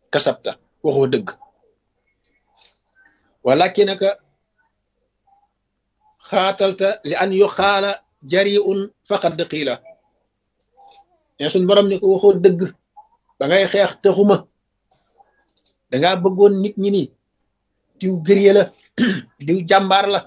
kasabta waxoo dëgg walakinaka xaatalta li an yu xaala jariun faqad qiila mais suñ borom ni ko waxoo dëgg ba ngay xeex taxuma dangaa bëggoon nit ñi ni diw gërye la diw jàmbaar la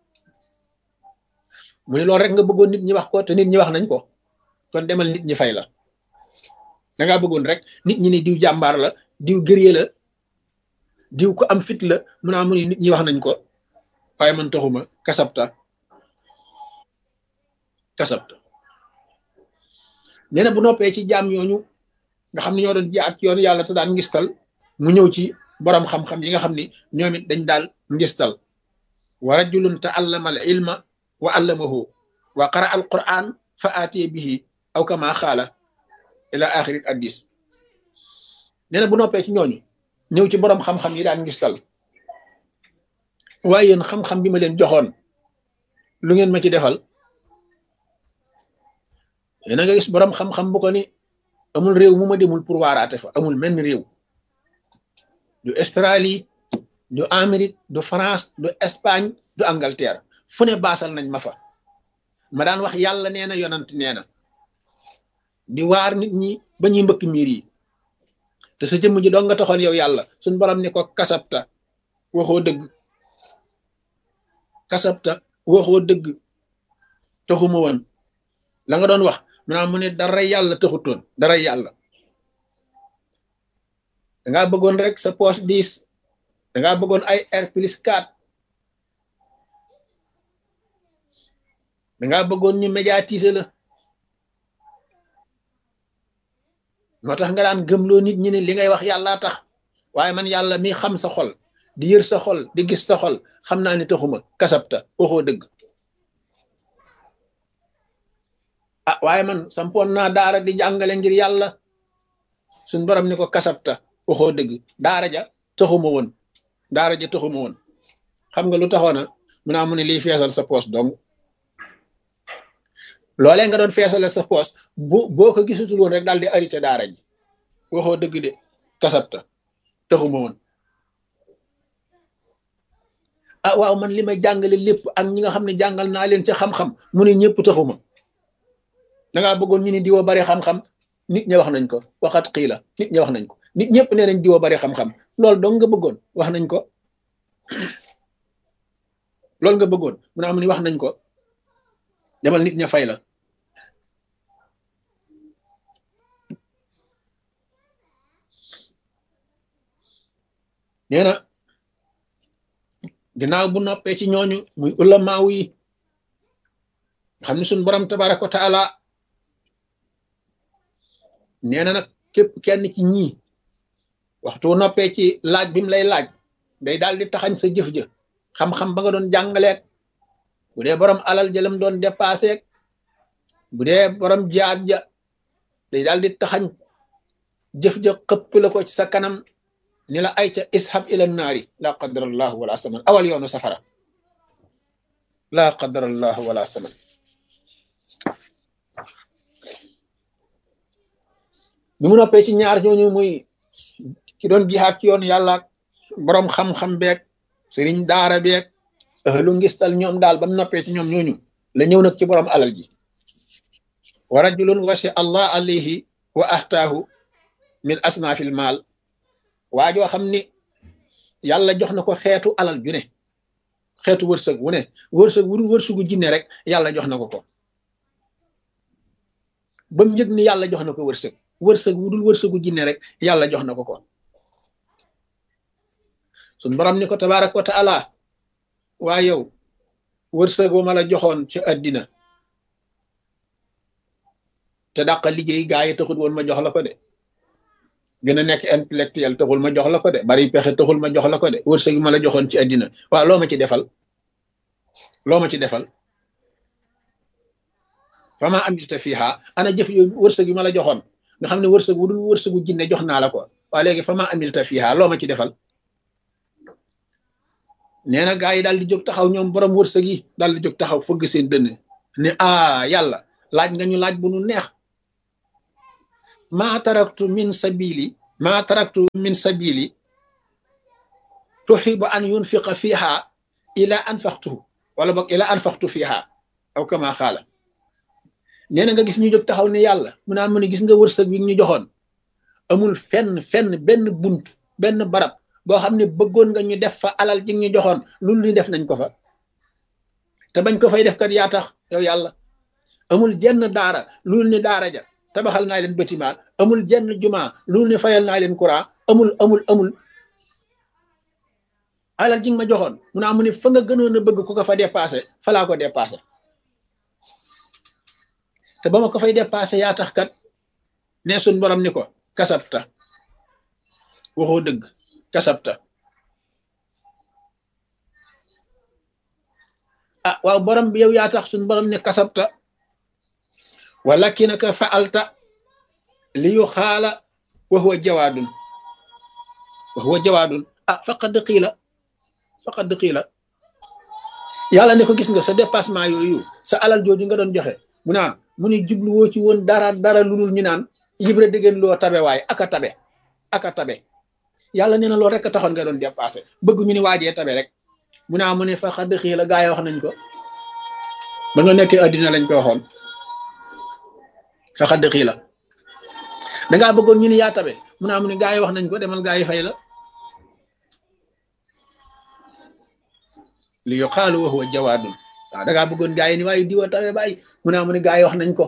mu ne loolu rek nga bëggoon nit ñi wax ko te nit ñi wax nañ ko kon demal nit ñi fay la dangaa bëggoon rek nit ñi ni diw jàmbaar la diw gërye la diw ko am fit la mu naa mu ne nit ñi wax nañ ko waaye man taxuma kasabta nee na bu noppee ci jaam yooñu nga xam ne ñoo doon ji ak yoonu yàlla te daan ngistal mu ñëw ci borom xam-xam yi nga xam ni ñoom it dañ daal ngistal wa rajulun ta'allama al ilma wa allamahu wa qara al quran fa aatiye bihi aw kama xaala ila axiri addis nee na bu noppee ci ñooñu ñëw ci borom xam-xam yi daan ngistal waaye yéen xam-xam bi ma leen joxoon lu ngeen ma ci defal na nga gis borom xam-xam bu ko ni amul réew mu ma demul pour waaraate fa amul menn réew du Australie du Amérique du France du Espagne du Angleterre fu ne baasal nañ ma fa ma daan wax yàlla nee na yonant nee na di waar nit ñi ba ñuy mbëkk miir yi te sa jëmm ji doo nga taxoon yow yàlla suñ borom ni ko kasabta waxoo dëgg taxuma woon la nga doon wax maanaam mu ne dara yàlla taxutoon dara yàlla dangaa bëggoon rek sa poche 10 dangaa bëggoon ay R+4 dangaa bëggoon ñu médiatiser la moo tax nga daan gëmloo nit ñi ne li ngay wax yàllaa tax waaye man yàlla mi xam sa xol di yër sa xol di gis sa xol xam naa ni taxuma kasabta waxoo dëgg ah waaye man sampoon naa daara di jàngale ngir yàlla suñ borom ni ko kasabta waxoo dëgg daara ja taxuma woon xam nga lu taxoona mu naa mu ne liy feesal sa poos dong loolee nga doon feesale sa poos boo ko gisutul woon rek daal di arrêté daara ji waxoo dëgg de kasabta taxuma woon ah waaw man li may jàngale lépp ak ñi nga xam ne jàngal naa leen ci xam-xam mu ne ñëpp taxuma dangaa bëggoon ñu ni diwa bari xam-xam nit ñi wax nañ ko waxat xiila nit ñi wax nañ ko nit ñëpp nee nañ diwa bari xam-xam loolu dong nga bëggoon wax nañ ko loolu nga bëggoon mu ne am ni wax nañ ko demal nit ña fay la nee na ginnaaw bu noppee ci ñooñu muy ulamaaw yi xam ne suñ borom tabaraka wa taala nee na nag képp kenn ci ñii waxtu noppee ci laaj bi mu lay laaj day daal di taxañ sa jëf ja xam-xam ba nga doon jàngaleeg bu dee borom alal jëlam doon dépassé bu dee borom jaat ja day daal di taxañ jëf ja xëpp la ko ci sa kanam ni la ay ca ishab ila naari la qadarallahu wala saman awal yoonu safara la qadarallahu wala saman bi mu noppee ci ñaar ñooñu muy ki doon jihaat ci yoon yàlla boroom xam-xam beeg sëriñ daara beeg ahlu ngistal ñoom daal ba mu noppee ci ñoom ñooñu la ñëw nag ci boroom alal ji wa rajulun wasi allah alayhi wa ahtaahu min asnaafil maal waajoo xam ni yàlla jox na ko xeetu alal ju ne xeetu wërsëg wu ne wërsëg wu dul wërsëgu jinne rek yàlla jox na ko ba mu yëg ni yàlla jox na ko wërsëg wu dul wërsëgu jinne rek yàlla jox na ko suñ borom ni ko tabaaraka wa taala waa yow wërsëg wa ma la joxoon ci àddina te dàqa liggéey gaa yi taxul woon ma jox la ko de gën a nekk intellectuel taxul ma jox la ko de bari pexe taxul ma jox la ko de wërsëg bi ma la joxoon ci àddina waaw loo ma ci defal fama amilta fiha ana jëf yooyu wërsëg bi ma la joxoon nga xam ne wërsëg wu dul wërsëgu jinne jox naa la ko waa léegi fama amilta fiha loo ma ci defal nee na gaa yi daal di jóg taxaw ñoom borom wërsëg yi daal di jóg taxaw fëgg seen dënn ne yàlla laaj nga ñu laaj bu nu neex maa taraktu min sabili ma taraktu min sabili tuhibu an yunfiqa fiha ila anfaqtuhu wala boog ila anfaqtu fiha aw kama xaala nee na nga gis ñu jóg taxaw ne yàlla mu naa mu ne gis nga wërsëg bi ñu joxoon amul fenn benn bunt benn barab boo xam ne bëggoon nga ñu def fa alal ji ñu joxoon loolu ñu def nañ ko fa te bañ ko fay def kat yaa tax yow yàlla amul jenn daara loolu ni daara ja tabaxal naa leen bâtiment amul jenn juma loolu ni fayal naa leen courant amul alal ji nga ma joxoon mu naa mu ne fa nga gënoon a bëgg ku ko fa dépassé fa laa ko dépassé te ba ma ko fay dépassé yaa tax kat ne suñ borom ni ko kasabta waxoo dëgg kasabta ah waaw borom bi yow yaa tax suñ borom ne kasabta walakinaka fa'alta li yu xaala wa huwa jawaadun ah faqad qiila yàlla ne ko gis nga sa dépassement yooyu sa alal jooju nga doon joxe mu ni jubluwoo ci woon dara lu dul ñu naan Ibra déggeen loo tabe waaye aka tabe yàlla nee na loolu rek a taxoon nga doon dépassé bëgg ñu ni waajee tabe rek mu ne faqad qiila gaa yi wax nañ ko ba nga nekkee addina lañ ko waxoon faqad qiila dangaa bëggoon ñu ni yaa tabe mu ne gaa yi wax nañ ko demal gaa yi fay la li yuqaalu wa huwa jawaadun waaw dangaa bëggoon gaa yi ni waaye diwa tabe bàyyi mu ne gaa yi wax nañ ko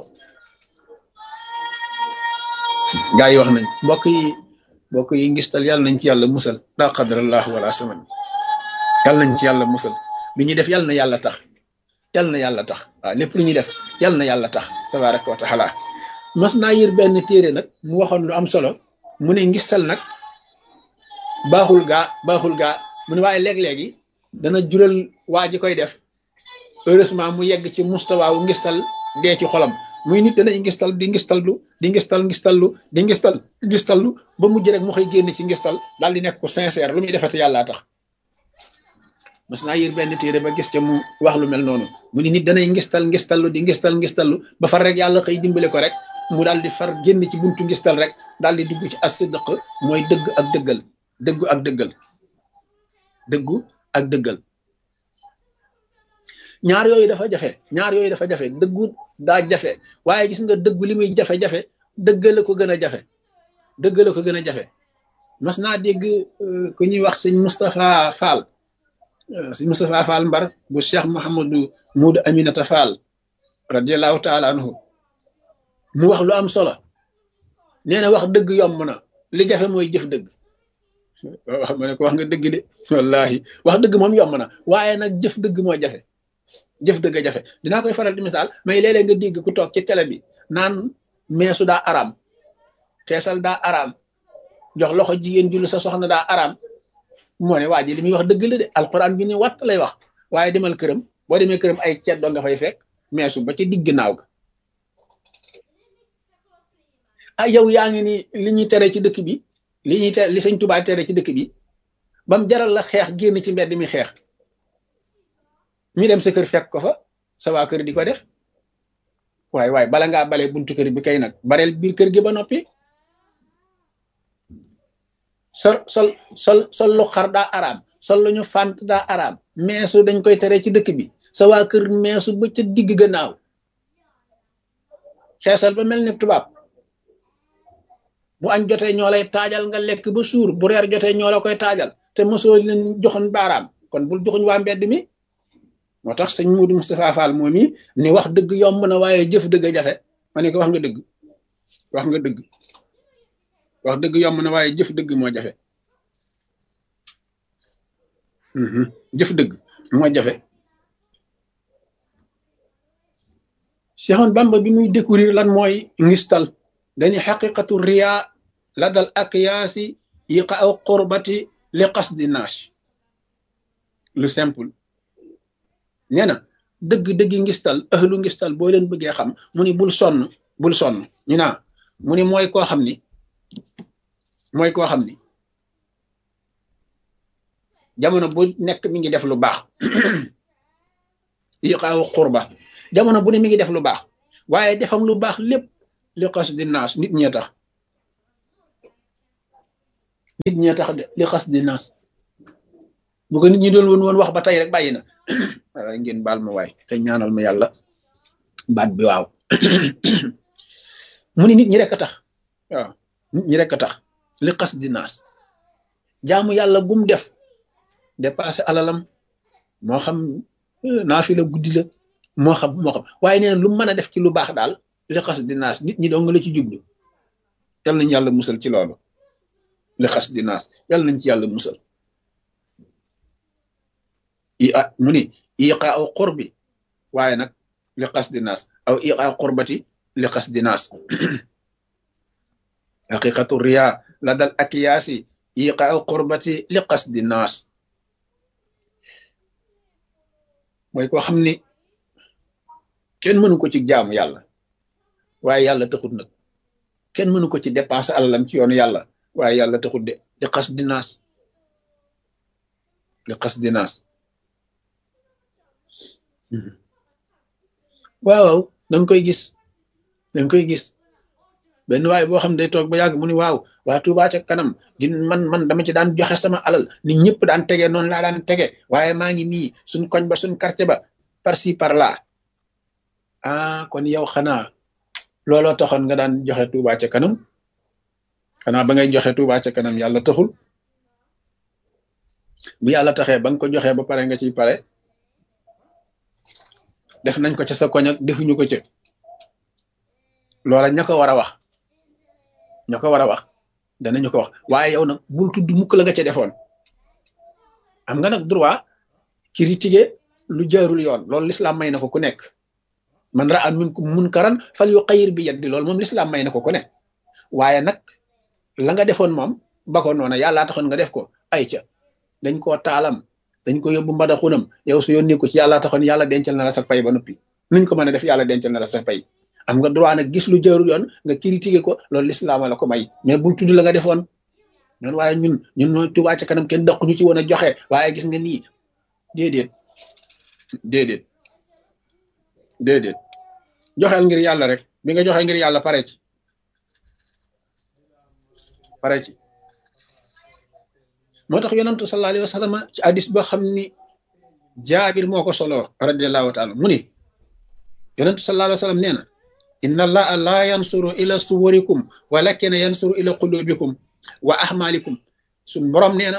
gaa yi wax nañ mbokk yi ngistal yàlla nañ ci yàlla musal la qadrallah wala saman yàlla nañ ci yàlla musal lu ñuy def yàlla na yàlla tax waaw lépp lu ñuy def yàlla na yàlla tax tabaraka wa taala mas naa yër benn téere nag mu waxoon lu am solo mu ne ngistal nag baaxul gaa mu ne waaye léeg-léegi dana jural waa ji koy def heureusement mu yegg ci mustawaawu ngistal dee ci xolam muy nit danañ ngistal di ngistallu ba mujj rek mu xëy génn ci ngistal daal di nekk ko sincère lu muy defati yàllaa tax mas naa yër benn téere ba gis ca mu wax lu mel noonu mu ni nit danay ngistallu ba far rek yàlla xëy dimbale ko rek mu daal di far génn ci buntu ngistal rek daal di dugg ci as-sidq mooy dëggu ak dëggal ñaar yooyu dafa jafe dëggu daa jafe waaye gis nga dëggu li muy jafe-jafe dëggal ko gën a jafe mas naa dégg ku ñuy wax sëñ Moustapha Fall Mbar bu Cheikh Mouhamadou Moudou Aminata Fall radiallahu taala anhu mu wax lu am solo nee na wax dëgg yomb na li jafe mooy jëf dëgg wax ma ne ko wax nga dëgg de wallahi wax dëgg moom yomb na waaye nag jëf dëgg moo jafe dinaa koy faral di misaal mais léeg-léeg nga dégg ku toog ci télé bi naan meesu daa araam xeesal daa araam jox loxo jigéen jullu sa soxna daa araam moo ne waa ji li muy wax dëgg la de alquran bi ni watt lay wax waaye demal këram boo demee këram ay ceddoo nga fay fekk meesu ba ci digg naaw ga ah yow yaa ngi ni li ñuy tere ci dëkk bi li sëñ Tuubaa tere ci dëkk bi bam jaral la xeex génn ci mbedd mi xeex ñu dem sa kër fekk ko fa sa waa kër di ko def waaye bala ngaa bale buntu kër bi kay nag bareel biir kër gi ba noppi sol lu xar daa araam sol lu ñu fànt daa araam meesu dañ koy tere ci dëkk bi sa waa kër meesu ba ca digg gannaaw xeesal ba mel ni tubaab bu añ jotee ñoo lay taajal nga lekk ba suur bu reer jotee ñoo la koy taajal te mosoo leen joxoon baaraam kon bul joxuñ waa mbedd mi moo tax sëñ Moudou Moustapha Fall moom yi ni wax dëgg yomb na waaye jëf dëgg jafe ma ne ko wax nga dëgg wax dëgg yomb na waaye jëf dëgg moo jafe jëf dëgg moo jafe Cheikhoun Bamba bi muy découvrir lan mooy ngistal dañu xaqiqatu riya la dal akyaasi yiqa aw qurbati li qasdi naas lu simple nee na dëgg ngistal ahlu ngistal boo leen bëggee xam mu ni bul sonn ñu naa mu ni mooy koo xam ni jamono bu nekk mi ngi def lu baax yiqa aw qurba jamono bu ne mi ngi def lu baax waaye defam lu baax lépp li qasdi naas nit ñee tax nit ñee tax de li xas di naas bu ko nit ñi doon woon wax ba tey rek bàyyi na waaye ngeen baal ma waay te ñaanal ma yàlla baat bi waaw mu ni nit ñi rek a tax waaw nit ñi rek a tax li xas di naas jaamu yàlla gum def dépassé alalam moo xam naafi la guddi la moo xam waaye nee na lu mën a def ci lu baax daal li xas di naas nit ñi dong la ci jublu yal nañ yàlla musal ci loolu li xas di naas yal nañ ci yàlla musal mu ni iqaa aw qurbi waaye nag li xas di naas aw iqaa qurbati li xas di naas haqiqatu riya la dal akiyaasi iqaa aw qurbati li xas di naas mooy koo xam ni kenn mënu ko ci jaamu yàlla waaye yàlla taxut nag kenn mënu ko ci dépenser alalam ci yoonu yàlla waaye yàlla taxut de li xas di naas li xas di naas waaw danga koy gis benn waaye boo xam ne day toog ba yàgg mu ni waaw waa Touba ca kanam di man dama ci daan joxe sama alal ni ñëpp daan tege noonu laa daan tege waaye maa ngi nii suñ koñ ba suñ quartier ba par ci par là kon yow xanaa looloo taxoon nga daan joxe Touba ca kanam xanaa ba ngay joxe Touba ca kanam yàlla taxul bu yàlla taxee ba nga ko joxee ba pare nga ciy pare def nañ ko ca sa koñ ak defuñu ko ca loola ña ko war a wax danañu ko wax waaye yow nag bul tudd mukk la nga ca defoon am nga nag droit critiquer lu jaarul yoon loolu l'islam may na ko ku nekk man ra'a minkum munkaran falyughayyir bi yadihi loolu moom l'islam may na ko ku nekk waaye nag la nga defoon moom ba ko noona yàllaa taxoon nga def ko ay ca dañ koo taalam dañ ko yóbbu mbadaxunam yow su yónnee ko ci yàllaa taxoon yàlla dencal na la sa pay ba noppi nuñ ko mën a def yàlla dencal na la sa pay am nga droit nag gis lu jaarul yoon nga critiquer ko loolu l'islam la ko may mais bul tudd la nga defoon noonu waaye ñun ñoo Touba ca kanam kenn daqu ñu ci woon a joxe waaye gis nga nii déedéet joxeel ngir yàlla rek bi nga joxe ngir yàlla pare ci moo tax yonantu sallallahu alayhi wa sallam ci hadis boo xam ni jaabir moo ko solo radiallahu taala mu ni yonantu sallallahu alayhi wa sallam nee na inna allaha la yansuru ila suwarikum walakin yansuru ila qulubikum wa ahmalikum suñ borom nee na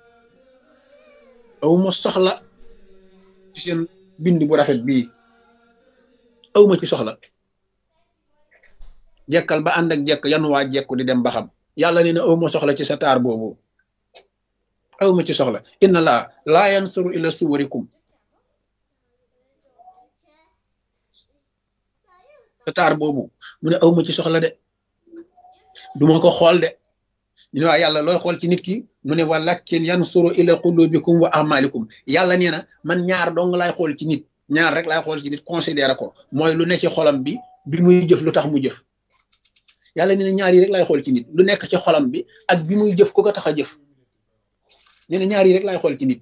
awma soxla ci seen bind bu rafet bii awma ci soxla jekkal ba ànd ak jekk yan waa jekku di dem ba xam yàlla nee na awma soxla ci sa taar boobu awma ci soxla inna allaha la yansuru ila suwarikum sa taar boobu mu ne awma ci soxla de duma ko xool de ñu ne waa yàlla looy xool ci nit ki mu ne walakin yansuru ila qulubikum wa amalikum yàlla nee na man ñaar dong laay xool ci nit ñaar rek laay xool ci nit considéré ko mooy lu ne ci xolam bi muy jëf lu tax mu jëf yàlla nee na ñaar yi rek laay xool ci nit lu nekk ci xolam bi ak bi muy jëf ku ko tax a jëf nee na ñaar yi rek laay xool ci nit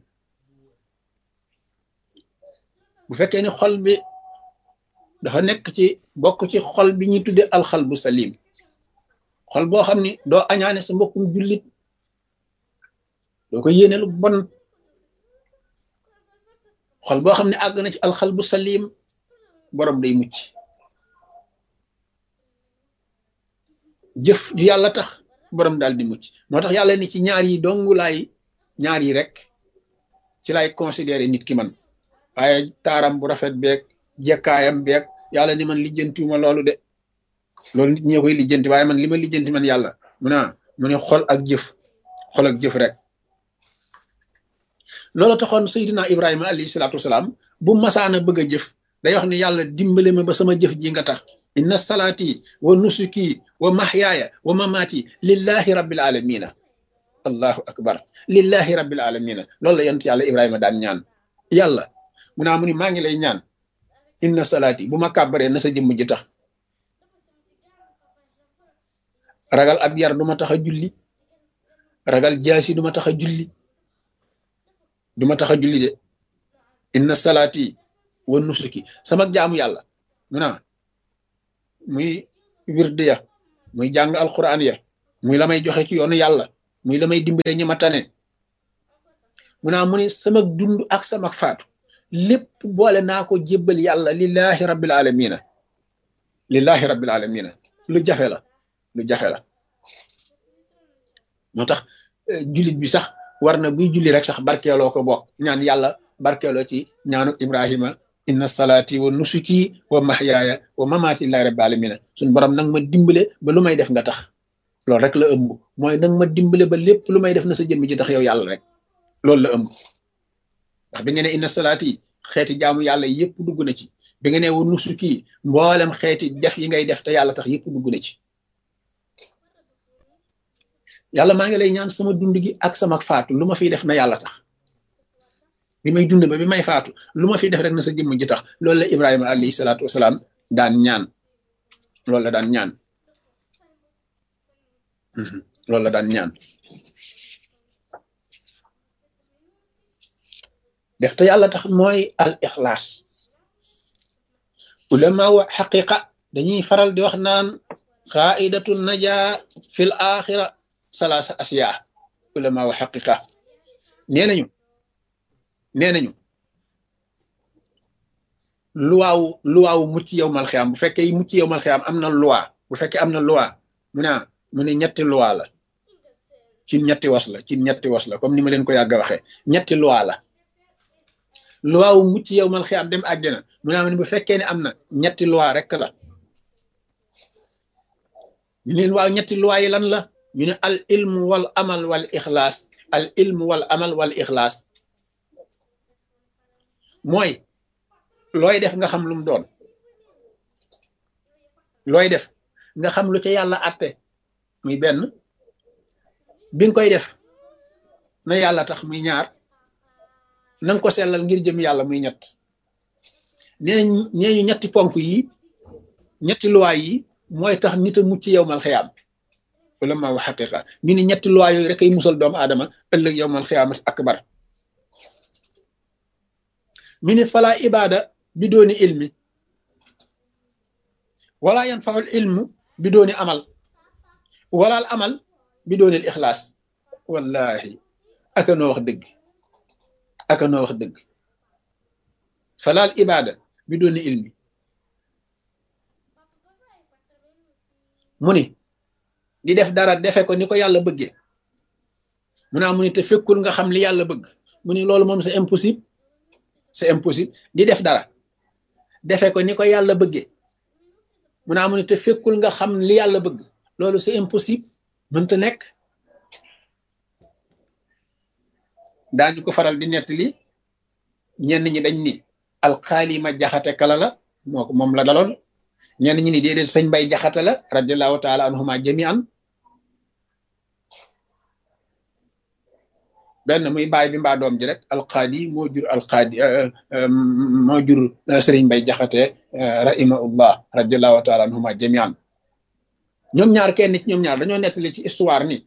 bu fekkee ni xol bi dafa nekk ci bokk ci xol bi ñuy tudde alxalbu salim xol boo xam ni doo añaane sa mbokkum jullit doo ko yéene lu bon xol boo xam ne àgg na ci alxalbu salim borom day mucc jëf ju yàlla tax borom daal di mucc moo tax yàlla ni ci ñaar yi dongu ñaar yi rek ci lay considérer nit ki man waaye taaram bu rafet beeg jekkaayam beeg yàlla ni man lijjantiwuma loolu de loolu nit ñee koy lijjanti waaye man li ma lijjanti man yàlla mu ne xol ak jëf rek loolu taxoon Seydina Ibrahima alayhi salaatu wasalaam bu masaana bëgg a jëf day wax ne yàlla dimbale ma ba sama jëf ji nga tax inna salaati wa nusuki wa mahyaaya wa mamaati lillahi rabbil alamina allahu akbar lillahi rabbil alamina loolu la yonent yàlla Ibrahima daan ñaan yàlla mu ni maa ngi lay ñaan inna salaati bu ma kàbbaree na sa jëmm ji tax ragal ab yar du ma tax a julli ragal jaasi du ma tax a julli de inna salaati wa nusuki sama jaamu yàlla muy wirde ya muy jàng alquran ya muy la may joxe ci yoonu yàlla muy la may dimbale ñi ma tane mu naa mu ni sama dund ak sama faatu lépp boole naa ko jébbal yàlla lillahi rabbil alamina lillahi rabbil alamina lu jafe la lu jafe la moo tax jullit bi sax war na buy julli rek sax barkeeloo ko bokk ñaan yàlla barkeeloo ci ñaanu ibrahima inna salaati wa nusuki wa mahyaaya wa mamaati lillahi rabbil alamina suñ borom nag ma dimbale ba lu may def nga tax loolu rek la ëmb mooy nag ma dimbale ba lépp lu may def na sa jëmmi ji tax yow yàlla rek loolu la ëmb ndax bi nga ne inna salaati xeeti jaamu yàlla yëpp dugg na ci bi nga ne wa nusuki mboolem xeeti def yi ngay def te yàlla tax yëpp dugg na ci yàlla maa ngi lay ñaan sama dund gi ak sama faatu lu ma fiy def na yàlla tax bi may dund ba bi may faatu lu ma fiy def rek na sa jëmm ji tax loolu la Ibrahima alayhi salaatu wasalaam daan ñaan loolu la daan ñaan loolu la daan ñaan def te yàlla tax mooy al ixlaas ulama wa xaqiqa dañuy faral di wax naan xaaidatu naja fil axira salaasa asiya ulama wa xaqiqa nee nañu luwaawu mucc yow mal xiyaam bu fekkee mucc yow mal xiyaam am na loi bu fekkee am na loi mu ne ñetti loi la ci ñetti was la comme ni ma leen ko yàgg a waxee ñetti loi la luwaawu mucc yow mal xiyaam dem àjjana mu ne bu fekkee ne am na ñetti loi rek la ñu ne waaw ñetti loi yi lan la ñu ne al ilmu wal amal wal ixlaas al ilmu wal amal wal ixlaas mooy looy def nga xam lu mu doon looy def nga xam lu ca yàlla àtte muy benn bi nga koy def na yàlla tax muy ñaar na nga ko sellal ngir jëm yàlla muy ñett nee ñu ñetti ponk yi ñetti luwaay yi mooy tax nit a mucc yowmal xiyaam wala ma wax xaqiqa ñu ne ñetti luwaay yooyu rek ay musal doomu aadama ëllëg yowmal xiyaamat akbar mi ne fala ibada bi dooni ilmi wala yanfaul ilmu bi dooni amal wala al amal bi dooni al ixlaas wallahi aka noo wax dëgg fala al ibada bi dooni ilmi mu ni di def dara defe ko ni ko yàlla bëggee mu naa mu ni te fekkul nga xam li yàlla bëgg mu ni loolu moom c'est impossible di def dara defe ko ni ko yàlla bëggee mu naa mu ni te fekkul nga xam li yàlla bëgg loolu c'est impossible mënta nekk daañu ko faral di nettali ñenn ñi dañ ni alxaali ma jaxate kala la moom la daloon ñenn ñi ni déedéet sëñ Mbay jaxate la radiallahu taala anhuma jamian benn muy baay bi mbaa doom ji rek alqaadi moo jur sëriñ Mbay jaxate rahimahullah radiallahu taala anhuma jamian ñoom ñaar kenn ci ñoom ñaar dañoo nettali ci histoire ni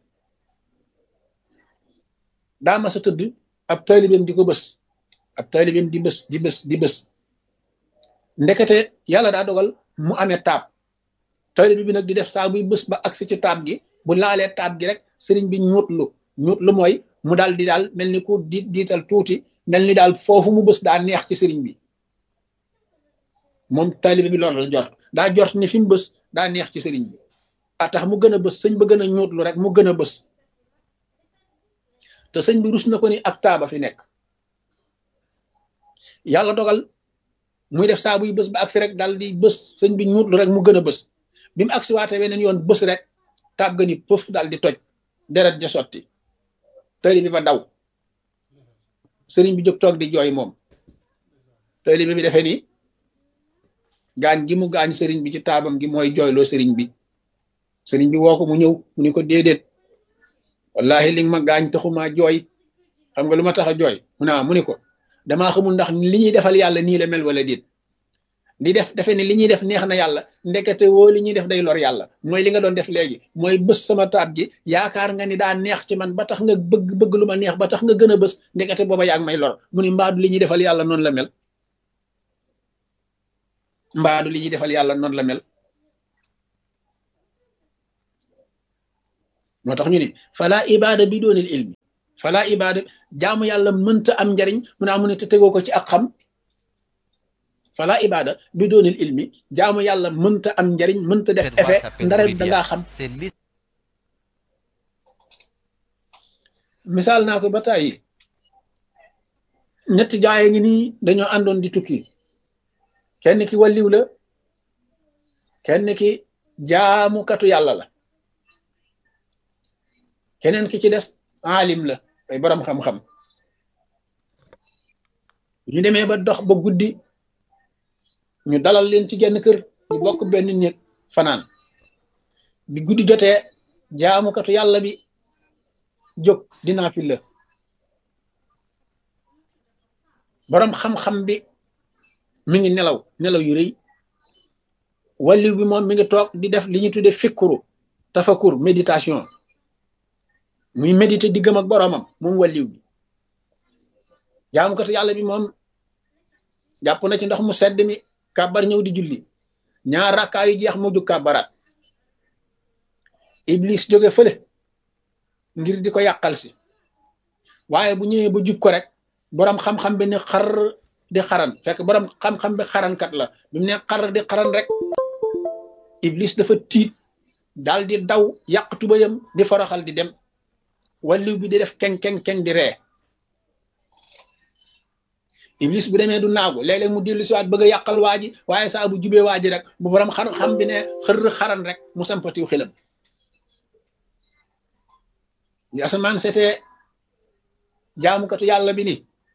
daa ma sa tëdd ab taalibeem di ko bës ab taalibeem di bës ndekete yàlla daa dogal mu amee taab taalibe bi nag di def saa buy bës ba agsi ci taab gi bu laalee taab gi rek sëriñ bi ñuutlu mooy mu daal di daal mel ni ku diital tuuti mel ni daal foofu mu bës daa neex ci sëriñ bi moom taalibe bi loolu la jort ni fi mu bës daa neex ci sëriñ bi tax mu gën a bës sëñ ba gën a ñuutlu rek mu gën a bës te sëñ bi rus na ko ni ak taaba fi nekk yàlla dogal muy def saa buy bës ba ak fi rek daal di bës sëñ bi ñuutlu rek mu gën a bës bi mu agsi waate weneen yoon bës rek taab ga ni pëf daal di toj deret ja sotti taalibe bi ba daw sëriñ bi jóg toog di jooy moom taalibe bi defee ni gaañ gi mu gaañ sëriñ bi ci taabam gi mooy jooyloo sëriñ bi woo ko mu ñëw mu ni ko déedéet wallahi li nga ma gaañ taxuma jooy xam nga lu ma tax a jooy mu ni ko damaa xamul ndax li ñuy defal yàlla nii la mel wala déet di def defe ne li ñuy def neex na yàlla ndekete woo li ñuy def day lor yàlla mooy li nga doon def léegi mooy bës sama taab gi yaakaar nga ni daa neex ci man ba tax nga bëgg lu ma neex ba tax nga gën a bës ndekete booba yaa ngi may lor mu ni mbaadu li ñuy defal yàlla noonu la mel mbaadu li ñuy defal yàlla noonu la mel moo tax ñu ni fala ibada bi doonil ilmi fala ibada jaamu yàlla mënta am njariñ mu ne amu ne te tegoo ko ci ak xam fala ibada bi doonil ilmi jaamu yàlla mënta am njariñ mënta def effet ndare dangaa xam misaal naa ko ba tàyyi ñetti jaaye ngi nii dañoo àndoon di tukki kenn ki wàlliw la kenn ki jaamukatu yàlla la keneen ki ci des aalim la ay borom xam-xam ñu demee ba dox ba guddi ñu dalal leen ci genn kër ñu bokk benn néeg fanaan bi guddi jotee jaamukatu yàlla bi jóg dinaa fi la borom xam-xam bi mi ngi nelaw nelaw yu rëy wàlliw bi moom mi ngi toog di def li ñu tudde fikkuru tafakur méditation muy méditer diggam ak boromam moom wàlliw bi jaamukatu yàlla bi moom jàpp na ci ndox mu sedd mi kàbbar ñëw di julli ñaar rakkaa yu jeex mu jug kàbbaraat iblis jóge fële ngir di ko yàqal si waaye bu ñëwee ba jub ko rek borom xam-xam bi ne xar di xaran fekk borom xam-xam bi xarankat la bi mu ne xar di xaran rek iblis dafa tiit daal di daw yàq tubayam di foroxal di dem wàlliw bi di def keng di ree iblis bu demee du naagu léeg-léeg mu dellu si waat bëgg a yàqal waa ji waaye saa bu jubee waa ji rek bu borom xam bi ne xër xaran rek mu sampatiw xilam ñu asamaan seetee jaamukatu yàlla bi ni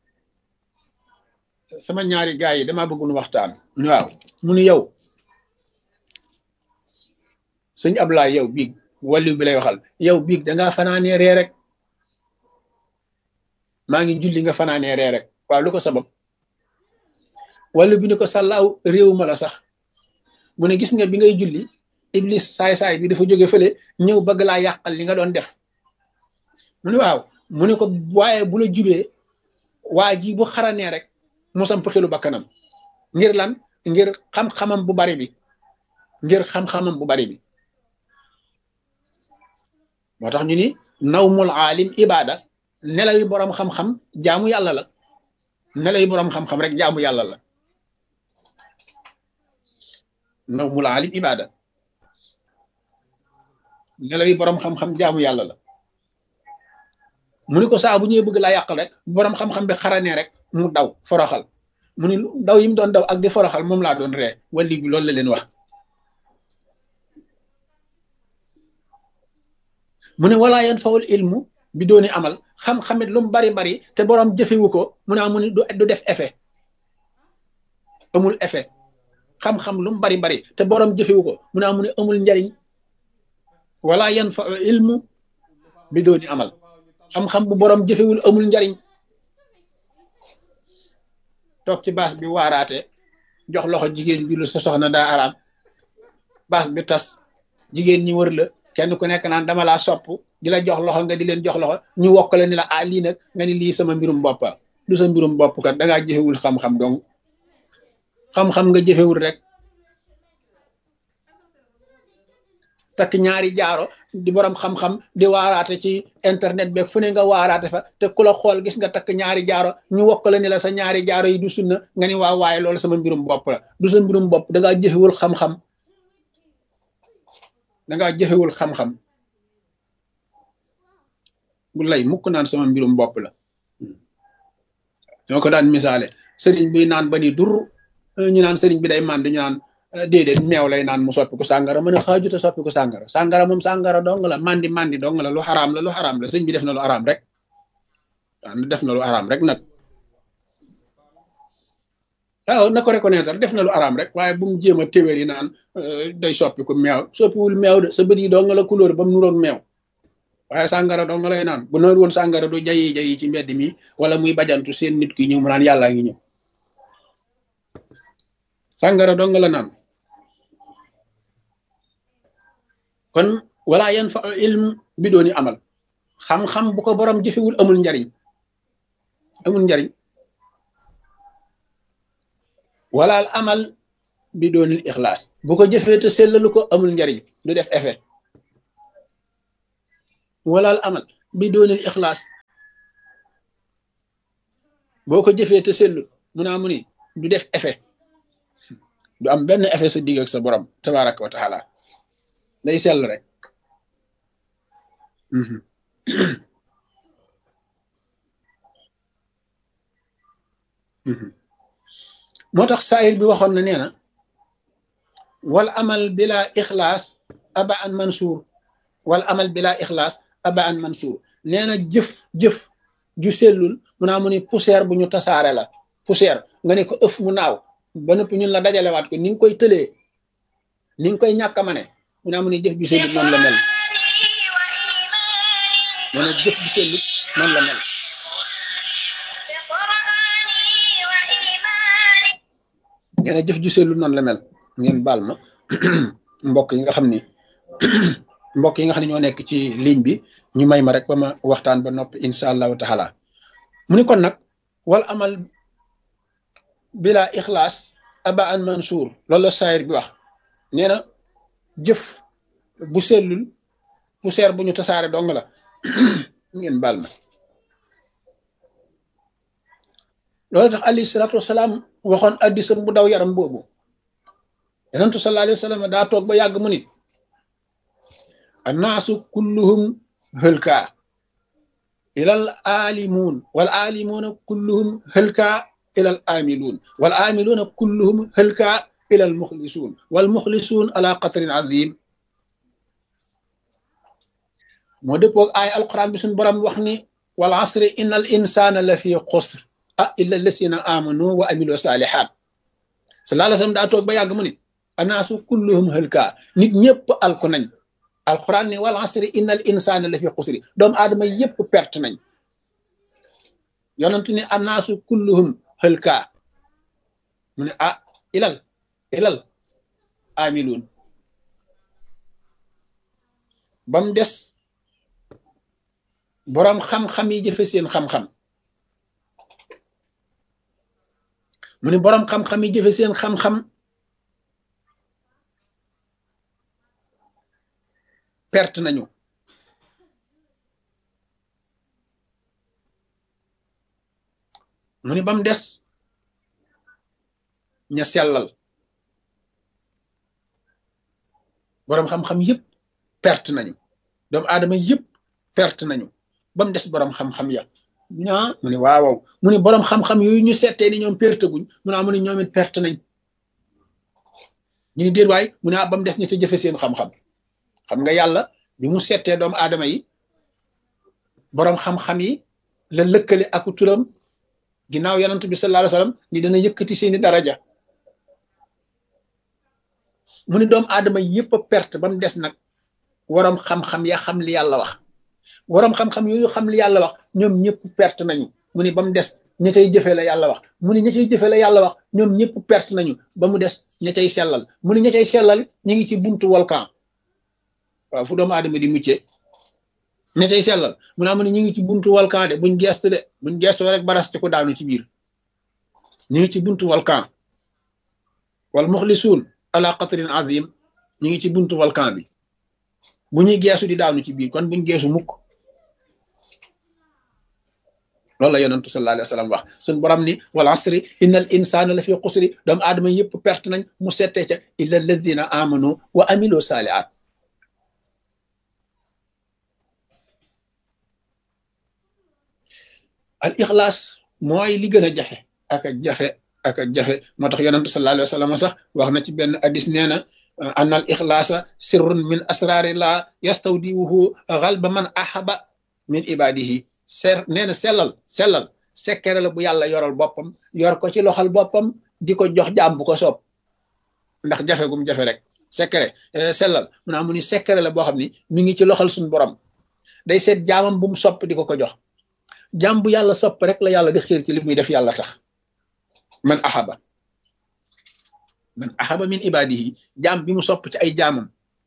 sama ñaari gaay yi dama bëgg nu waxtaan waaw mu nu yow sëñ Ablaay yow biig wàlliw bi lay waxal yow biig dangaa fanaanee ree rek maa ngi julli nga fanaanee ree rek waaw lu ko sabab wàlliw bi ni ko sàllaaw réew ma la sax mu ne gis nga bi ngay julli iblis saay-saay bi dafa jóge fële ñëw bëgg laa yàqal li nga doon def mu ne waaw mu ne ko waaye bu la jubee waa ji bu xaranee rek mu samp xelu bakkanam ngir lan ngir xam-xamam bu bari bi ngir xam-xamam bu bari bi moo tax ñu ni nawmul aalim ibada nelaw yi boroom xam-xam jaamu yàlla la nelaw yi boroom xam-xam rek jaamu yàlla la nawmul aalim ibada nelaw yi boroom xam-xam jaamu yàlla la mu ni ko saa bu ñëwee bëgg laa yàqal rek boroom xam-xam bi xaranee rek mu daw foroxal mu ni daw yi mu doon daw ak di foroxal moom laa doon ree wàlli bi loolu la leen wax mu ne walaa yan fawul ilmu bi dooni amal xam-xamit lu mu bari te boroom jëfewu ko mu ne mu ni du def effet amul effet xam-xam lu mu bari te boroom jëfewu ko mu ne mu ne amul njariñ walaa yan fawul ilmu bi dooni amal xam-xam bu boroom jëfewul amul njariñ toog ci baas bi waaraate jox loxo jigéen bi lu sa soxna daa araam baas bi tas jigéen ñi wër la kenn ku nekk naan dama laa sopp di la jox loxo nga di leen jox loxo ñu wokk la ni la ah lii nag nga ni lii sama mbirum boppa du sa mbirum bopp kat dangaa jëfewul xam-xam donc xam-xam nga jëfewul rek takk ñaari jaaro di borom xam-xam di waaraate ci internet beeg fu ne nga waaraate fa te ku la xool gis nga takk ñaari jaaro ñu wokk la ni la sa ñaari jaaro yi du sunna nga ni waa waaye loolu sama mbirum bopp la du sa mbirum bopp dangaa jëfewul xam-xam dangaa jëfewul xam-xam bu lay mukk naan sama mbirum bopp la ñoo ko daan misaale sëriñ bi naan ba ni dur ñu naan sëriñ bi day mànd ñu naan déedéet meew lay naan mu soppi ko sàngara mën a xaajuta soppi ko sàngara moom sàngara dong la mandi dong la lu xaraam la sëñ bi def na lu araam rek waaw def na lu araam rek nag waaw na ko reconnaître def na lu araam rek waaye bu mu jéem a téwéer yi naan day soppi ko meew soppiwul meew de sa bët yi dong la couleur ba mu nuroon meew waaye sàngara dong lay naan bu noor woon sàngara du jayi ci mbedd mi wala muy bajantu seen nit ki ñëw mu naan yàllaa ngi ñëw sàngara dong la naan kon wala yan fa ilm bi dooni amal xam-xam bu ko borom jëfewul amul njariñ wala al amal bi doonil ixlaas bu ko jëfee te sellalu ko amul njariñ du def effet wala al amal bi doonil ixlaas boo ko jëfee te sellu mu ni du def effet du am benn effet sa digg ak sa borom tabaraka wa taala day sell rek. moo tax saayir bi waxoon na nee na wal amal bila ixlaas aba an mansuur wal amal bila ixlaas aba an mansuur nee na jëf ju sellul mu ni poussière bu ñu tasaare la poussière nga ne ko ëf mu naaw ba noppi ñun la dajalewaat ko ni nga koy tëlee ni nga koy ñàkk a mane mu ni jëf ju sellut noonu la mel nee na jëf ju sellut noonu la mel nee na jëf ju sellut noonu la mel ngeen baal ma mbokk yi nga xam ni ñoo nekk ci ligne bi ñu may ma rek ba ma waxtaan ba noppi incha allahu taala mu ni kon nag wal amal bila ixlaas aba an mansuur loolu la saayir bi wax nee na jëf bu sellul poussière bu ñu tasaare dong la ngeen baal ma loolu tax alayhi salaatu wasalaam waxoon addisam bu daw yaram boobu yonentu sallallahu alayhi wa sallam daa toog ba yàgg mu ni annaasu kulluhum hëlka ilal aalimuun wal aalimuuna kulluhum hëlka ilal aamiluun wal aamiluuna kulluhum hëlka ilal muxlisuun wal muxlisuun ala qatrin azim moo dëppoog ay alquran bi suñu borom wax ni wal asri innal insana la fi xusr illa lasina amanu wa amilu salihat sallallahu alayhi wa sallam daa toog ba yàgg mu ni annaasu kulluhum hëlka nit ñëpp alku nañ alquran ni wal asri innal insana la fi xusri doomu aadama yëpp perte nañ yonentu ni annaasu kulluhum hëlka mu ne ilal amiluun bam des boroom xam-xam yi jëfe seen xam-xam mu ne boroom xam-xam yi jëfe seen xam-xam perte nañu mu ni bam des ña sellal boroom xam-xam yëpp perte nañu doomu aadama yëpp perte nañu bam des boroom xam-xam ya mu ni waaw mu ni boroom xam-xam yooyu ñu settee ni ñoom perte guñ mu ni ñoom it perte nañ ñu ni déet waay mu ne bam des ña ca jëfe seen xam-xam xam nga yàlla bi mu settee doomu aadama yi boroom xam-xam yi la lëkkale aku turam ginnaaw yonent bi sallallahu alayhi wasallam ni dana yëkkati seeni daraja mu ni doomu aadama yëpp a perte ba mu des nag waroom xam-xam ya xam li yàlla wax waroom xam-xam yooyu xam li yàlla wax ñoom ñëpp perte nañu mu ni ba mu des ña cay jëfe la yàlla wax mu ni ña cay jëfe la yàlla wax ñoom ñëpp perte nañu ba mu des ña cay sellal mu ni ña cay sellal ñu ngi ci buntu volcan waaw fu doomu aadama di muccee ña cay sellal mu ni ñu ngi ci buntu volcan de buñ gestu rek baraste ko daanu ci biir ñu ngi ci buntu volcan wal muxlisuun ala qatrin azim ñu ngi ci buntu volcan bi bu ñuy geesu di daanu ci biir kon buñ geesu mukk loolu la yonentu sallallahu alayhi wa sallam wax suñ borom ni wal asri innal insana la fi xusri doomu aadama yëpp perte nañ mu settee ca illa alladina amanu wa amilu salihat al ixlaas mooy li gën a jafe ak a jafe moo tax yonentu sallallahu alayhi wa sallam sax wax na ci benn hadis nee na anna al ixlaasa sirrun min asrarillah yastawdiwuhu xalba man ahaba min ibadihi nee na sellal sekkere la bu yàlla yoral boppam yor ko ci loxal boppam di ko jox jaam bu ko soob ndax jafe gum jafe rek sekkere sellal mu ni sekkere la boo xam ni mi ngi ci loxal suñu borom day seet jaamam bu mu sopp di ko jox jaam bu yàlla sopp rek la yàlla di xiir ci li muy def yàlla tax man ahaba min ibadihi jaam bi mu sopp ci ay jaamam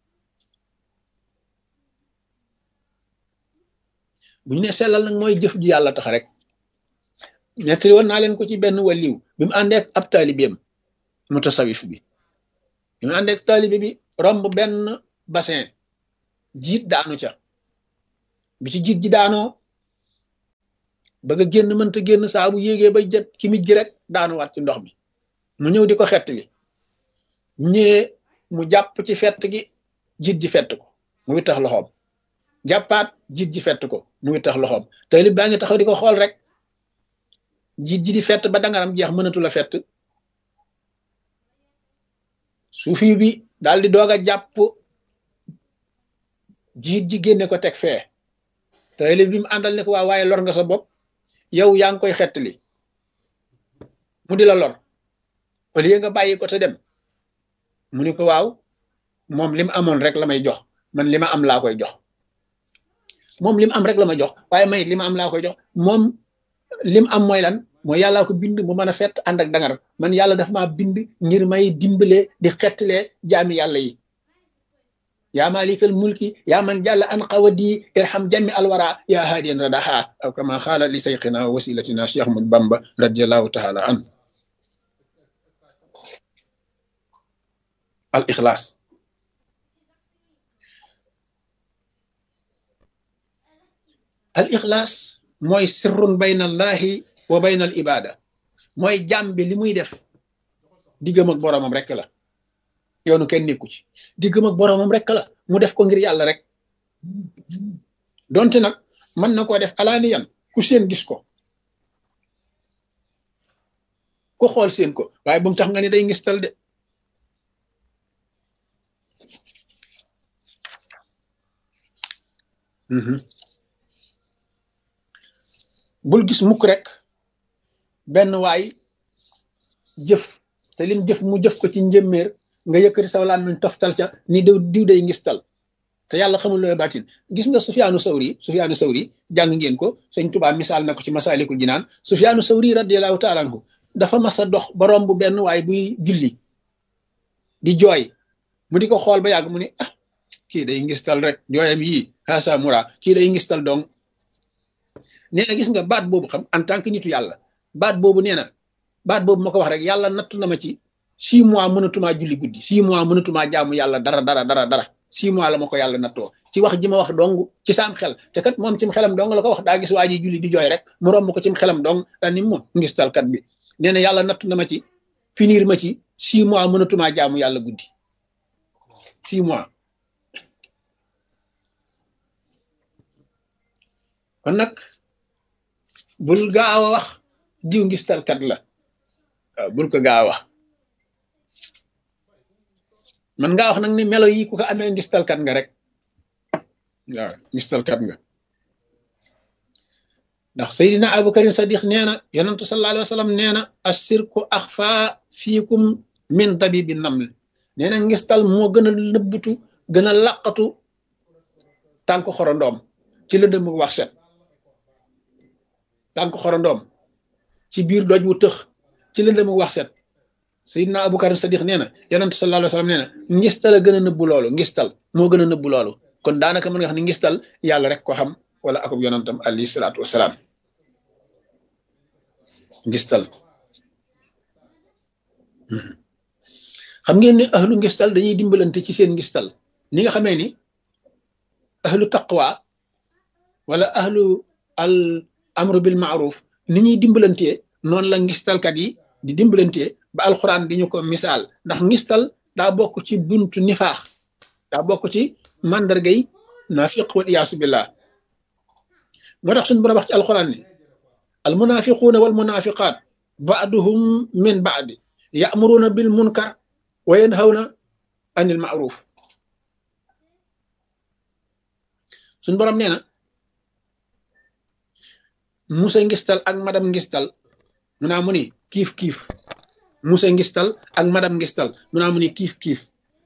bu ñu ne sellal nag mooy jëf ju yàlla tax rek nettali woon naa leen ko ci benn waliw bi mu àndeek ab taalibeem mutasawif bi mu àndeek taalibe bi romb benn bassin jiit daanu ca bi ci jiit ji daanoo bëgg a génn mënta génn saa bu yéegee bay jët ci mij gi rek daanuwaat ci ndox mi mu ñëw di ko xettali ñëwee mu jàpp ci fett gi jiit ji fett ko mu wittax loxoom jàppaat jiit ji fett ko mu wittax loxoom taalib baa ngi taxaw di ko xool rek jiit ji di fett ba dangaram jeex mënatu la fett suufi bi daal di doog a jàpp jiit ji génne ko teg fee taalib bi mu àndal ne ko waa waaye lor nga sa bopp yow yaa ngi koy xettali mu di la lor au lieu nga bàyyi ko te dem mu ni ko waaw moom li mu amoon rek la may jox man li ma am laa koy jox moom li mu am rek la ma jox waaye may li ma am laa koy jox moom li mu am mooy lan mooy yàllaa ko bind mu mën a fett ànd ak dangar man yàlla daf maa bind ngir may dimbale di xettalee jaami yàlla yi yaa malikal mulki yaa man jàlla an qawadi irham jami alwara yaa haadiyan radaha aw kama xaala li sayxina wa wasilatina Cheikh Ahmad Bamba radiallahu taala an al ixlaas al ixlaas mooy sirrun bayna allahi wa bayna al ibada mooy jàmm bi li muy def diggam ak boroomam rek la yoonu kenn nekku ci diggam ak boroomam rek la mu def ko ngir yàlla rek donte nag mën na koo def alaaniyan ku seen gis ko ku xool seen ko waaye bu mu tax nga ni day ngistal de bul gis mukk rek benn waay jëf te lim jëf mu jëf ko ci njëmmeer nga yëkkati saw làmmiñ toftal ca ni diw day ngistal te yàlla xamul looy baatin gis nga Sufyaanu Sawri jàng ngeen ko Sëñ Tuubaa misaal na ko ci Masaalikul Jinaan Sufyaanu Sawri radiyallahu taala anhu dafa mas a dox ba romb benn waay buy julli di jooy mu di ko xool ba yàgg mu ni ah kii day ngistal rek jooyam yii haasa mura kii day ngistal dong nee na gis nga baat boobu xam en tant que nitu yàlla baat boobu nee na baat boobu ma ko wax rek yàlla nattu na ma ci 6 mois mënatumaa julli guddi 6 mois mënatumaa jaamu yàlla dara 6 mois la ma ko yàlla nattoo ci wax ji ma wax dong ci saam xel te kat moom cim xelam dong la ko wax daa gis waa ji julli di jooy rek mu romb ko cim xelam dong daal ni moom ngistalkat bi nee na yàlla nattu na ma ci finir ma ci 6 mois mënatumaa jaamu yàlla guddi 6 mois kon nag bul gaaw a wax diw ngistalkat la waaw bul ko gaaw a wax man ngaa wax nag ni melo yi ku ko amee ngistalkat nga rek waaw ngistalkat nga ndax Seydina Abubakar Sadiq nee na yonentu sallallahu alayhi wa sallam nee na assirku axfa fiikum min dabibi naml nee na ngistal moo gën a nëbbutu gën a laqatu tànk xorondoom ci lëndëm wax set tànk xorondoom ci biir doj wu tëx ci lëndëm wax set Seydina Abubakar Sadiq nee na yonentu sallallahu alayhi wa sallam nee na ngistal a gën a nëbbu loolu ngistal moo gën a nëbbu loolu kon daanaka mën nga xam ne ngistal yàlla rek ko xam wala akub yonentam alayhi salaatu wasalaam ngistal xam ngeen ne ahlu ngistal dañuy dimbalante ci seen ngistal ni nga xamee ni ahlu taqwa wala ahlu al amru bil ma'ruf ni ñuy dimbalantee noonu la ngistalkat yi di dimbalantee ba alxuraan di ñu ko misaal ndax ngistal daa bokk ci buntu nifaax daa bokk ci màndargay naafiq wal iyaasu billah moo tax suñu borom wax ci alxuraan ni al munafiquuna wal munafiqaat ba'duhum min ba'di ya'muruuna bil munkar wa yanhawna anil ma'ruf suñu borom nee na musa ngistal ak madam ngistal mu naa mu ni kiif kiif musa ngistal ak madam ngistal mu naa mu ni kiif kiif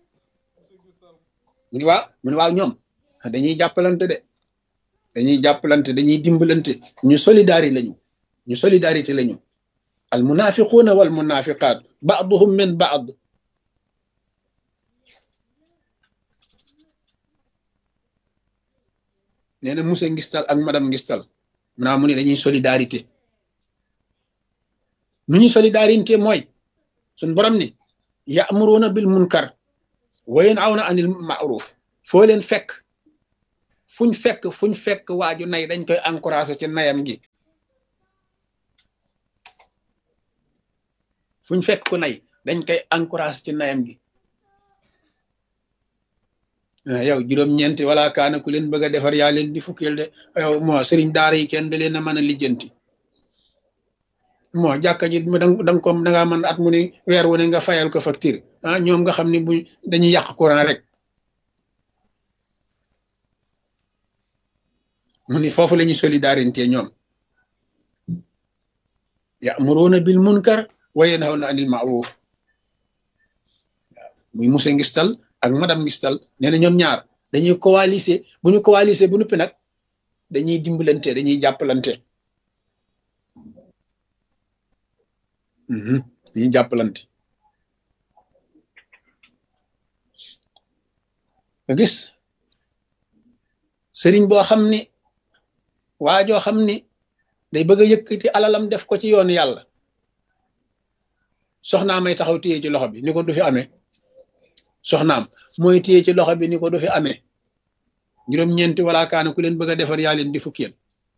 mu ni waaw ñoom dañuy jàppalante de dañuy jàppalante dañuy dimbalante ñu solidarité lañu al munafiquuna wal munafiqaat ba'duhum min ba'd nee na musa ngistal ak madam ngistal mu naa mu ni dañuy solidarité nu ñuy solidarité mooy suñ borom ni ya'muruuna bil munkar wa yanhawna anil ma'ruf foo leen fekk fuñ fekk waaju nay dañ koy encouragé ci nayam gi fuñ fekk ku nay dañ koy encouragé ci nayam gi yow juróom-ñeenti wala kaana ku leen bëgg a defar yaa leen di fukkeel de yow moo sëriñ daara yi kenn da leen a mën a lijjanti moo jàkka ji danga ko dangaa mën at mu ne weer wu ne nga fayal ko facture ñoom nga xam ne bu dañuy yàq courant rek mu ni foofu la ñuy solidarité ñoom ya'muruuna bil munkar wa yanhawna anil ma'ruf muy monsieur Ngistal ak madame Ngistal nee na ñoom ñaar dañuy coaliser bu ñu coaliser bu nuppi nag dañuy dimbalante dañuy jàppalante dañuy jàppalante nga gis sëriñ boo xam ni waajoo xam ni day bëgg a yëkkati alalam def ko ci yoonu yàlla soxnaam may taxaw téye ci loxo bi ni ko du fi amee soxnaam mooy téye ci loxo bi ni ko du fi amee juróom-ñeenti wala kaana ku leen bëgg a defar yaa leen di fukkeel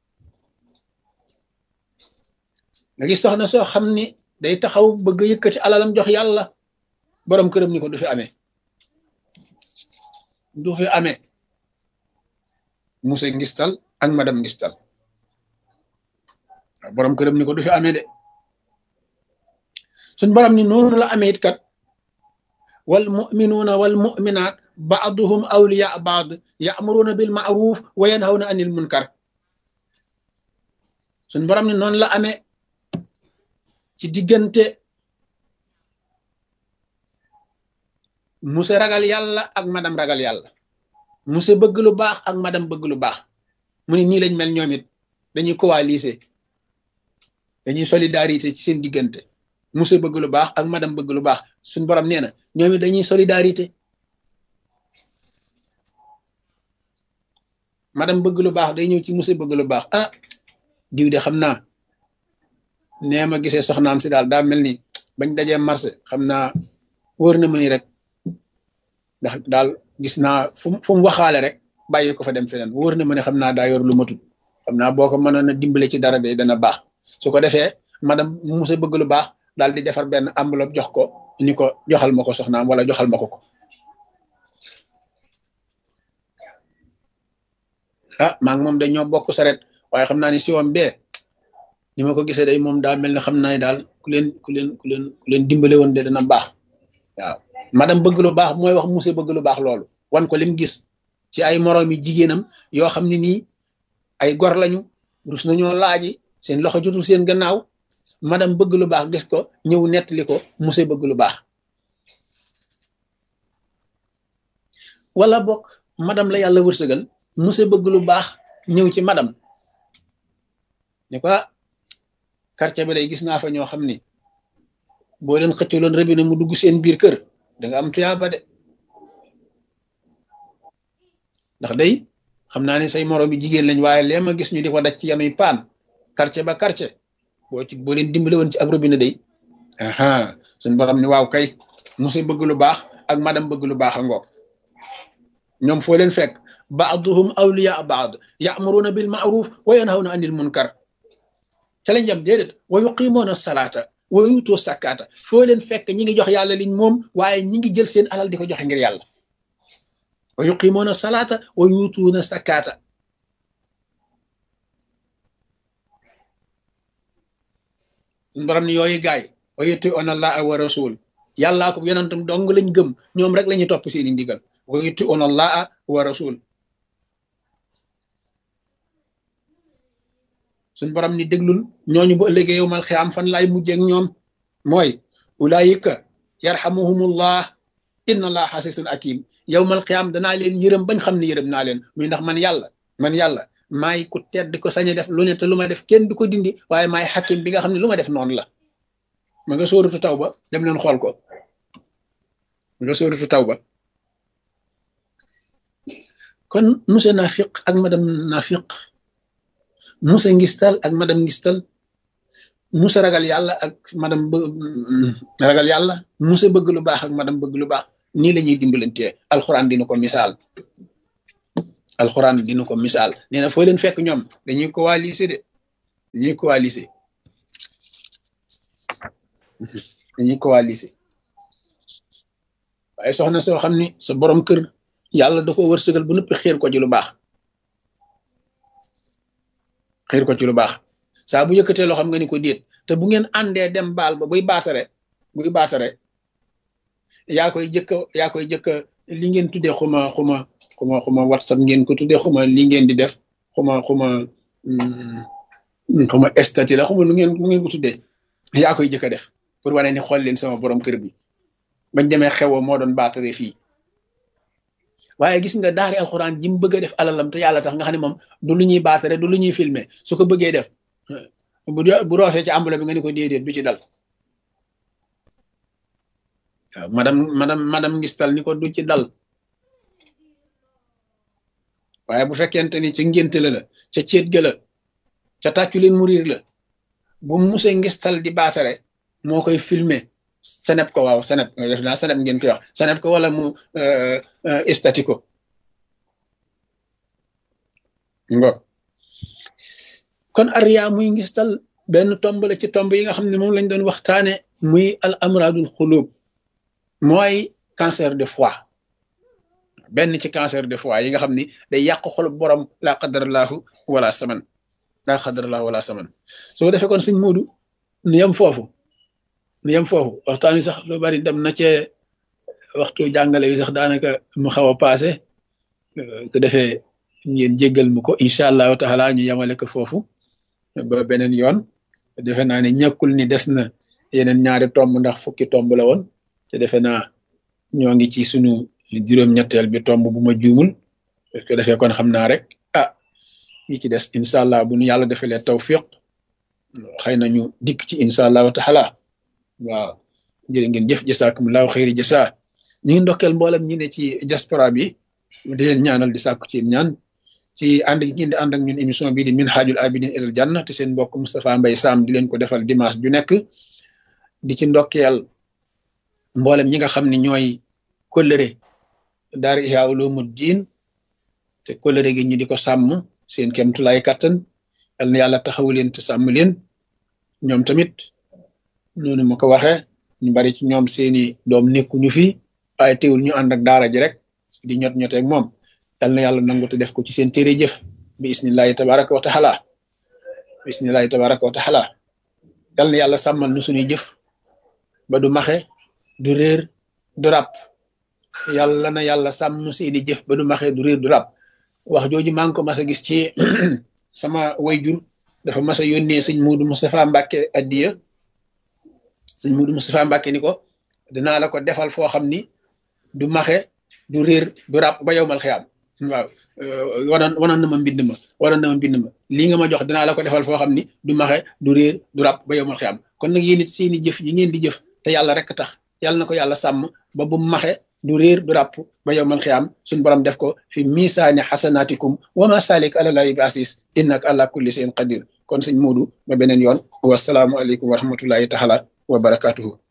nga gis soxna soo xam ni day taxaw bëgg a yëkkati alalam jox yàlla borom këram ni ko du fi amee du fi amee monsieur Ngistal ak madame Ngistal borom këram ni ko du fi amee de suñ borom ni noonu la amee it kat wal muminuuna wal muminaat baaduhum awliya baad ya'muruuna bil ma'ruf wa yanhawna anil munkar suñ borom ni noonu la amee ci diggante monsieur ragal yàlla ak madame ragal yàlla monsieur bëgg lu baax ak madame bëgg lu baax mu ni nii lañ mel ñoom it dañuy coaliser dañuy solidarité ci seen diggante monsieur bëgg lu baax ak madame bëgg lu baax suñ borom nee na ñoom it dañuy solidarité madame bëgg lu baax day ñëw ci monsieur bëgg lu baax diw de xam naa nee ma gisee soxnaam si daal daa mel ni bañ dajee marché xam naa wóor na ma ni rek ndax daal gis naa fu mu waxaale rek bàyyi ko fa dem feneen wóor na ma ne xam naa daa yor lu matut xam naa boo ko mënoon a dimbale ci dara de dana baax su ko defee madame monsieur bëgg lu baax daal di defar benn enveloppe jox ko ni ko joxal ma ko soxnaam wala joxal ma ko maa ngi moom dañoo bokk saret waaye xam naa ni si woon bee ni ma ko gisee day moom daa mel ne xam naa ne daal ku leen dimbale woon de dana baax waaw madame bëgg lu baax mooy wax monsieur bëgg lu baax loolu wan ko lim gis ci ay moroomi jigéenam yoo xam ne nii ay gor lañu rus nañoo laaji seen loxo jotul seen gannaaw madame bëgg lu baax gis ko ñëw nettali ko monsieur bëgg lu baax wala bokk madame la yàlla wërsëgal monsieur bëgg lu baax ñëw ci madame ne ko quartier bi day gis naa fa ñoo xam ni boo leen xëccaloon robinet mu dugg seen biir kër da nga am tuyaaba de ndax day xam naa ne say moroom yi jigéen lañ waaye lee ma gis ñu di ko daj ci yanuy paan quartier ba quartier boo leen dimbale woon ci ab robinet day suñ borom ni waaw kay monsieur bëgg lu baax ak madame bëgg lu baax a ngoog ñoom foo leen fekk baaduhum awliya baad ya'muruuna bil ma'ruf wa yanhawna anil munkar ca lañ jam déedéet wa yuqimuuna salaata wa yuutu sakkaata foo leen fekk ñi ngi jox yàlla liñ moom waaye ñi ngi jël seen alal di ko joxe ngir yàlla wa yuqimuuna salaata wa yuutuuna sakkaata suñu borom ni yooyu gaay wa yuti'uuna allaha wa rasul yàllaa ko yonentam dong lañ gëm ñoom rek la ñuy topp seeni ndigal wa yuti'uuna allaha wa rasul suñ borom ni déglul ñooñu bu ëllëgee yowmal xiyaam fan laay mujjee ak ñoom mooy ulaayika yarhamuhumullah inna allah xasisun akim yowmal xiyaam danaa leen yërëm bañ xam ne yërëm naa leen muy ndax man yàlla maay ku tedd ko sañ a def lu ne te lu ma def kenn du ko dindi waaye maay xakim bi nga xam ne lu ma def noonu la ma nga sóoratu tawba dem leen xool ko ma nga sóoratu tawba kon monsieur nafiq ak madame nafiq monsieur Ngistal ak madame Ngistal monsieur ragal yàlla ak madame ragal yàlla monsieur bëgg lu baax ak madame bëgg lu baax nii la ñuy dimbalantee alxuraan dina ko misaal alxuraan dina ko misaal nee na foo leen fekk ñoom dañuy coaliser de dañuy coaliser dañuy coaliser waaye soxna soo xam ni sa borom kër yàlla da ko wërsëgal bu noppi xiir ko ci lu baax xiir ko ci lu baax saa bu yëkkatee loo xam nga ni ko déet te bu ngeen àndee dem baal ba buy baatare yaa koy jëkka li ngeen tuddee xuma WhatsApp ngeen ko tuddee xuma li ngeen di def xuma statut la xuma lu ngeen ko tuddee yaa koy jëkka def pour wane ni xool leen sama borom kër bi bañ demee xewoo moo doon baatare fii waaye gis nga daari alxuraan ji mu bëgg a def alalam te yàlla tax nga xam ne moom du lu ñuy baatare du lu ñuy filmer su ko bëggee def bu roofee ci enveloppe bi nga ni ko déedéet du ci dal waaw madame ngistal ni ko du ci dal waaye bu fekkente ni ci ngénte la ca céet ga la ca tàccu leen murir la bu musee ngistal di baatare moo koy filmer seneb ko waaw seneb def naa seneb ngeen koy wax seneb ko wala mu estati ko ngo kon ariya muy ngistal benn tomb la ci tomb yi nga xam ne moom lañ doon waxtaane muy al amradul xulub mooy cancer de foie benn ci cancer de foie yi nga xam ni day yàq xolub borom laa qadarallahu wala saman su ko defee kon suñ muudu nu yem foofu waxtaan wi sax lu bari dem na cee waxtu jàngale wi sax daanaka mu xaw a passé ko defee ngeen jéggal mu ko incha allahu taala ñu yemale ko foofu ba beneen yoon defe naa ne ñàkkul ni des na yeneen ñaari tomb ndax fukki tomb la woon te defe naa ñoo ngi ci sunu juróom-ñetteel bi tomb bu ma juumul ko defee kon xam naa rek yi ci des incha allah bu nu yàlla defalee tawfiq xëy na ñu dikk ci incha allahu taala waaw jërë ngeen jëf jasaakumullahu xayri jasa ñu ngi ndokkeel mboolem ñi ne ci diaspora bi di leen ñaanal di sàkku ci ñaan ci ànd gi ngeen di ànd ak ñun émission bii di minhajul abidin ilal janna te seen mbokk Moustapha Mbaye Sam di leen ko defal dimanche ju nekk di ci ndokkeel mboolem ñi nga xam ne ñooy kóllëre daara Ihya Ulumuddin te kóllëre gi ñu di ko sàmm seen kemtulaay kattan yal na yàlla taxawu leen te sàmm leen ñoom tamit noonu ma ko waxee ñu bari ci ñoom seeni doom nekkuñu fi waaye teewul ñu ànd ak daara ji rek di ñoteeg moom yal na yàlla nangu te def ko ci seen téere jëf bi isnillahi tabaraka wa taala yal na yàlla sàmmal nu suñuy jëf ba du maxe du réer du ràpp yàlla na yàlla sàmm seeni jëf ba du maxe du réer du ràpp wax jooju maa ngi ko mas a gis ci sama wayjur dafa mas a yónnee sëñ Muudu Moustapha Mbàkke addiya sëñ Muudu Moustapha Mbàkke ni ko dinaa la ko defal foo xam ni du maxe du réer du ràpp ba yowmal xiyaam waaw wanoon na ma mbind ma lii nga ma jox dinaa la ko defal foo xam ni du maxe du réer du ràpp ba yowmal xiyaam kon nag yéen it seeni jëf yi ngeen di jëf te yàlla rek tax yàlla na ko yàlla sàmm ba bu maxe du réer du ràpp ba yowmal xiyaam suñ borom def ko fi misaani xasanaatikum wa ma salik ala lahi bi asis innaka ala kulli shay'in qadir kon sëñ Muudu ba beneen yoon wasalaamu aleykum wa rahmatullahi taala wa barakatuhu